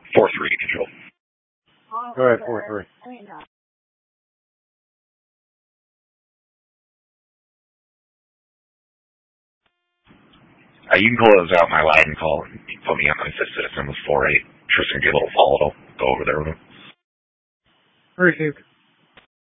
4-3, control. Go ahead, 4-3. You can close out my Latin call and put me on my fifth citizen with 4-8. Sure, it's going to be a little volatile. Go over there with him. Received.